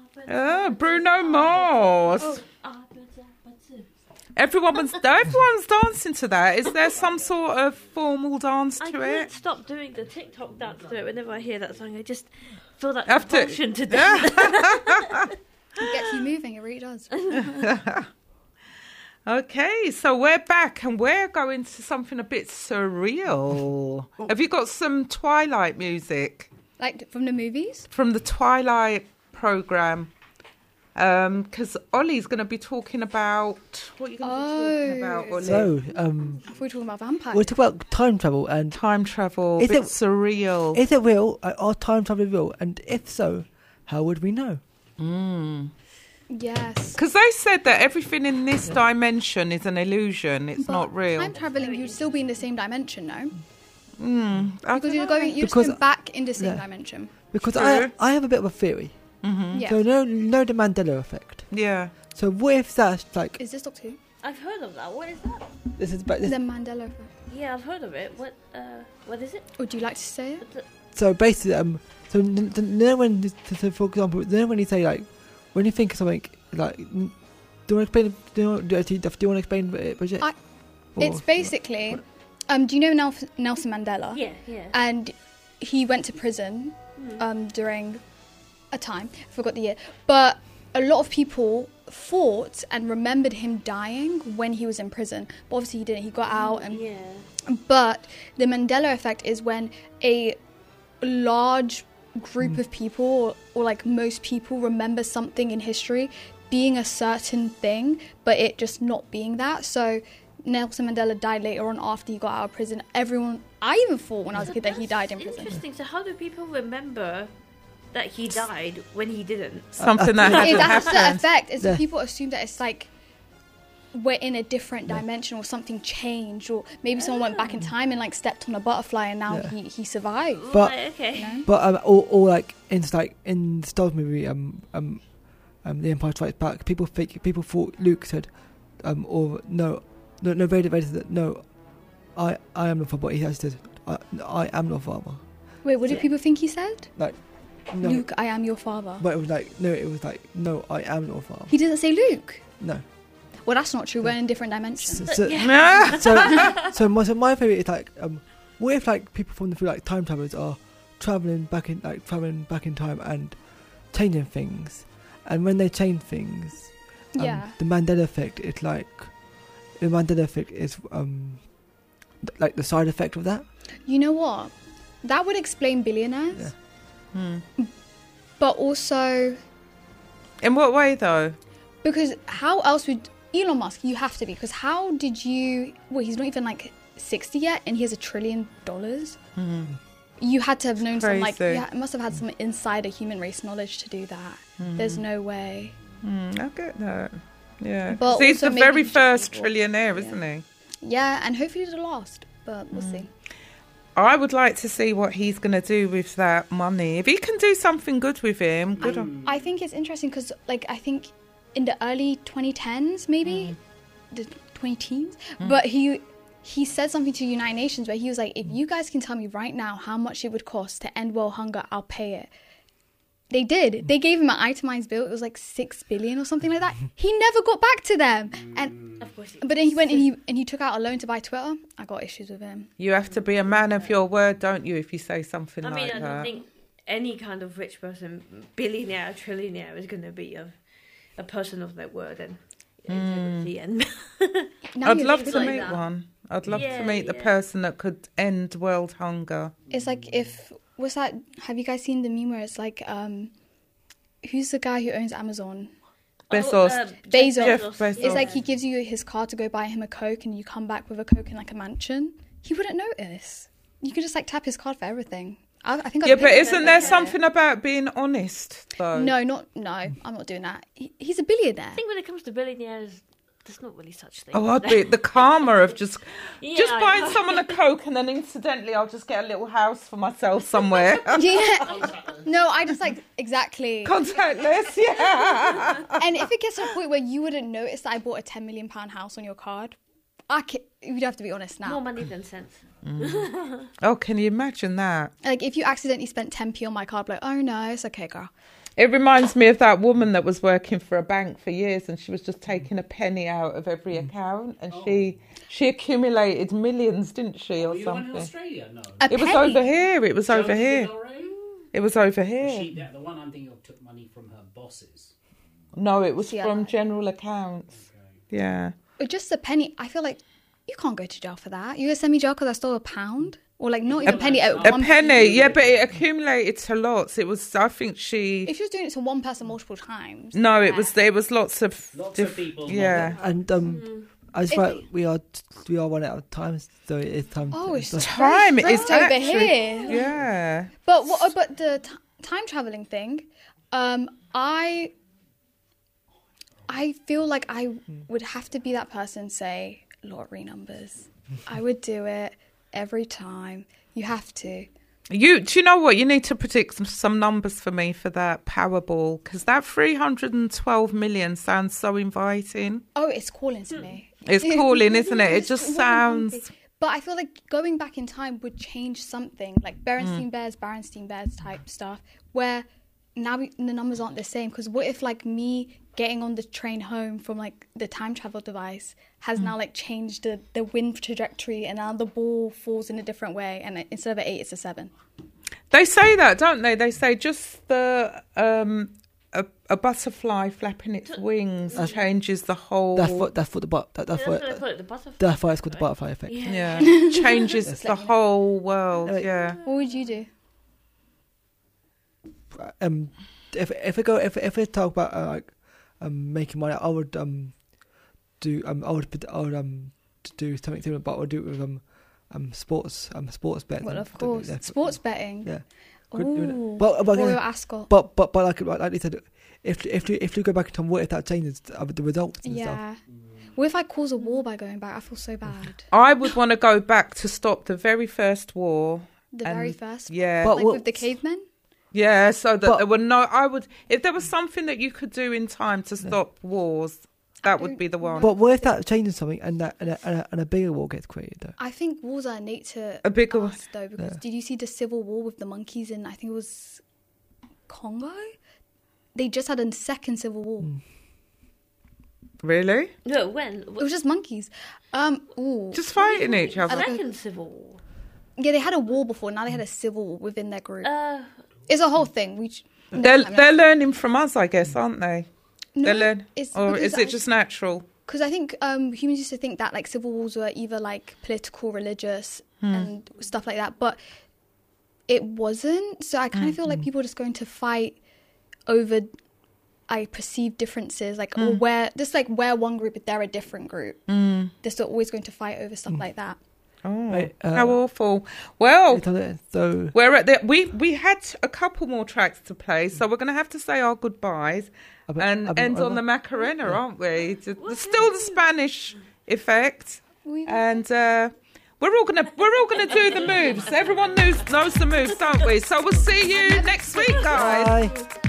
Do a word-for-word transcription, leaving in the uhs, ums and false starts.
Oh, Bruno Mars. Oh, Everyone's everyone's dancing to that. Is there some sort of formal dance I to can't it? stop doing the TikTok dance to it whenever I hear that song. I just feel that Have to- compulsion to, dance. It gets you moving, it really does. Okay, so we're back and we're going to something a bit surreal. Have you got some Twilight music Like from the movies? from the Twilight program? Because Ollie's going to be talking about what are you going to be talking Oh. about, Ollie? So, um, If we're talking about vampires. we'll talk about time travel and Time travel, Is bit it- surreal. is it real? Uh, Are time travel real? And if so, how would we know? Yes. Because they said that everything in this dimension is an illusion. It's But not real. Time traveling, you'd still be in the same dimension, no? Mm, I Because don't you're know. going, you're Because- just going back in the same Yeah. dimension. Because True. I I have a bit of a theory. Yeah. So, know, know the Mandela effect. Yeah. So, what if that's like, Is this Doctor Who? I've heard of that. What is that? this is about this. The Mandela effect. Yeah, I've heard of it. What? Uh, what is it? Would you like to say it? What's it? So, basically, um, so, n- n- know when, so, so for example, you know when you say, like, when you think of something, like, n- do you want to explain, do you, want- do you, do you want to explain it, Bridget? I- Or- It's basically, um, do you know Nel- Nelson Mandela? Yeah, yeah. And he went to prison Mm. um, during a time, I forgot the year, but a lot of people thought and remembered him dying when he was in prison, but obviously he didn't. He got out, and yeah. but the Mandela effect is when a large group of people, or, or like most people, remember something in history being a certain thing, but it just not being that. So Nelson Mandela died later on after he got out of prison. Everyone, I even thought when I was a kid that he died in prison. Interesting. So how do people remember that he died when he didn't? Something that I It- hasn't that's the happened. effect. Is Yeah. that people assume that it's like we're in a different dimension, or something changed, or maybe someone went back in time and like stepped on a butterfly and now Yeah. he, he survived. But- Right, okay. You know? But um, or, or like in like in the Star Wars movie, um, um, um, The Empire Strikes Back, people think people thought Luke said, um, or no, no, no, Vader, Vader said no, I, I am the father. But he actually said, I, I am the father. Wait, what did Yeah. people think he said? No, Luke, I am your father. but it was like no, it was like no, I am your father. He didn't say Luke. No. Well, that's not true. We're in different dimensions. So, so, Yeah. so, so my so my theory is like, um, what if like people from the field, like time travelers are traveling back in like traveling back in time and changing things, and when they change things, um, Yeah. the Mandela effect is like the Mandela effect is um th- like the side effect of that. You know what? That would explain billionaires, Yeah. Hmm. but also In what way, though? because how else would Elon Musk? You have to be, because how did you? Well, he's not even like sixty yet, and he has a trillion dollars. Hmm. You had to have known some like Crazy. you ha- must have had some insider human race knowledge to do that. There's no way. Hmm, I get that. Yeah. But 'Cause he's also the maybe very he just first thought- trillionaire, yeah. isn't he? Yeah, and hopefully the last, but we'll Mm. see. I would like to see what he's going to do with that money. If he can do something good with him, good on. I think it's interesting because, like, I think in the early twenty tens, maybe the twenty teens, but he he said something to United Nations where he was like, "If you guys can tell me right now how much it would cost to end world hunger, I'll pay it." They did. They gave him an itemized bill. It was like six billion or something like that. He never got back to them, and Of course. but then he went and he and he took out a loan to buy Twitter. I got issues with him. You have to be a man of your word, don't you, if you say something I like mean, I don't that. think any kind of rich person, billionaire, trillionaire, is going to be a, a person of their word and integrity. And Now I'd you love think to like meet that. one. I'd love to Yeah, meet the yeah. person that could end world hunger. It's like if what's that? Have you guys seen the meme where it's like, um, who's the guy who owns Amazon? Bezos. Oh, uh, Bezos. Jeff Bezos. It's like he gives you his car to go buy him a Coke, and you come back with a Coke in like a mansion. He wouldn't notice. You could just like tap his card for everything. I, I think. I'd Yeah, pick but it. isn't there something about being honest, though? No, not no. I'm not doing that. He, he's a billionaire. I think when it comes to billionaires, there's not really such thing. Oh, I'd be the karma of just Yeah, just I buying know. someone a Coke and then incidentally I'll just get a little house for myself somewhere. Yeah. No, I just like exactly. Contactless, yeah. And if it gets to a point where you wouldn't notice that I bought a ten million pound house on your card, I can, you'd have to be honest now. More money than sense. Oh, can you imagine that? Like if you accidentally spent ten p on my card, like, oh no, it's okay, girl. It reminds me of that woman that was working for a bank for years, and she was just taking a penny out of every account, and Oh. she she accumulated millions, didn't she, or Oh, you the one in something? Australia? No. A It was penny. over here. It was over Josie here. Del Rey? It was over She, here. the, the one I'm thinking of took money from her bosses. No, it was See, I from like- general accounts. Yeah. Or just a penny. I feel like you can't go to jail for that. You gonna send me jail because I stole a pound? Or like not even a penny. A A one penny, yeah, but it accumulated to lots. It was, I think she. If she was doing it to one person multiple times. No, it yeah. was there was lots of Lots diff- of people. Yeah. And um, Mm. I just If feel like it- we are we are running out of time, so it's time. Oh, it's to, Time very is strict over actually here. yeah. But what about the t- time traveling thing? Um, I I feel like I would have to be that person. Say lottery numbers. I would do it every time. You have to. You do you know what? You need to predict some, some numbers for me for that Powerball, because that three hundred and twelve million sounds so inviting. Oh, it's calling to me. It's calling, isn't it? It It's just calling sounds. to me. But I feel like going back in time would change something, like Berenstein Mm. Bears, Berenstein Bears type stuff, where now we, the numbers aren't the same. Because what if like me getting on the train home from like the time travel device has Mm. now like changed the, the wind trajectory, and now the ball falls in a different way, and it- instead of an eight, it's a seven. They say that, don't they? They say just the um, a, a butterfly flapping its wings changes the whole. that's what that's what the but that, that's That's what what I call it, the butterfly. that's why it's called the butterfly effect. Yeah. Yeah, changes the let me know. whole world. Anyway. Yeah. What would you do? Um, if if we go if if we talk about uh, like um making money, I would um do um I would I would um do something similar, but I would do it with um um sports um sports betting. Well, of Do- course, yeah, sports betting. Yeah. Could do it. Ooh. But but, Royal again, Ascot. but but but like like they said, if if you if you go back in time, what if that changes uh, the results and stuff? Yeah. What if I cause a war by going back? I feel so bad. I would want to go back to stop the very first war. The And- very first. Yeah. But like what- with the cavemen. Yeah, so that But- there were no. I would, if there was something that you could do in time to stop wars, that would be the one. But what if that changes something and that and a, and a, and a bigger war gets created though? I think wars are innate to A bigger- us though, because Yeah. did you see the civil war with the monkeys in, I think it was Congo? They just had a second civil war. Mm. Really? No, when? It was just monkeys. Um, ooh. Just fighting each A other. second civil war. Yeah, they had a war before. Now they had a civil war within their group. Uh, It's a whole thing. We. j- They're next time, they're next- learning from us, I guess, aren't they? No, They're learn, it's or because is it I- just natural? Because I think um, humans used to think that like civil wars were either like political, religious, and stuff like that, but it wasn't. So I kind of feel like people are just going to fight over, I perceive differences, like or where just like where one group, if they're a different group, they're still always going to fight over stuff like that. Oh, Right, uh, how awful! Well, So we're at the we we had a couple more tracks to play, so we're going to have to say our goodbyes I bet- and I bet- end I on the bet- Macarena, aren't we? There's still the Spanish effect, We- and uh, we're all gonna we're all gonna do the moves. Everyone knows knows the moves, don't we? So we'll see you next week, guys. Bye.